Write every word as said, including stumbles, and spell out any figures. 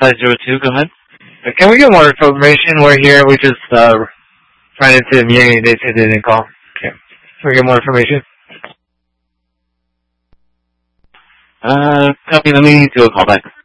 five zero two, go ahead. Uh, Can we get more information? We're here. We just uh, ran into the meeting. They said they didn't call. Okay. Can we get more information? Uh, copy, let me do a callback.